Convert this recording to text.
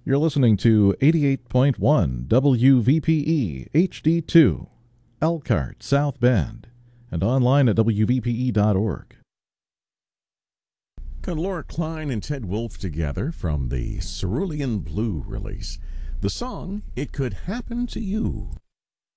You're listening to 88.1 WVPE HD2, Elkhart, South Bend, and online at WVPE.org. Got Laura Klein and Ted Wolfe together from the Cerulean Blue release. The song, It Could Happen to You.